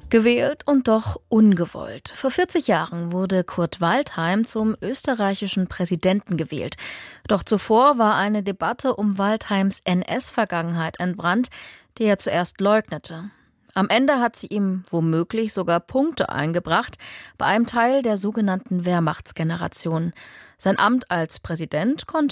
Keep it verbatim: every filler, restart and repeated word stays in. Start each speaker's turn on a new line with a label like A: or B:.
A: Gewählt und doch ungewollt. Vor vierzig Jahren wurde Kurt Waldheim zum österreichischen Präsidenten gewählt. Doch zuvor war eine Debatte um Waldheims N S-Vergangenheit entbrannt, die er zuerst leugnete. Am Ende hat sie ihm womöglich sogar Punkte eingebracht bei einem Teil der sogenannten Wehrmachtsgeneration. Sein Amt als Präsident konnte